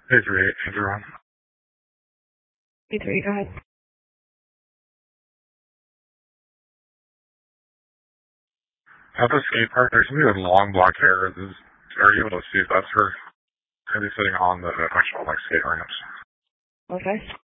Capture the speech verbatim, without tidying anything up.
Hey, three eight, Andrew on. Hey, three, go ahead. At the skate park, there's somebody with long black hair. Is, are you able to see if that's her? Kind of sitting on the actual like skate ramps. Okay.